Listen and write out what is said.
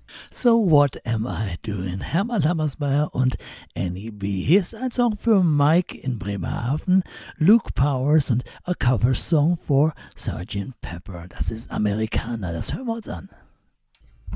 So What Am I Doing? Hermann Hammersmeyer und Annie B. Hier ist ein Song für Mike in Bremerhaven, Luke Powers und A Cover Song for Sgt. Pepper. Das ist Amerikaner, das hören wir uns an.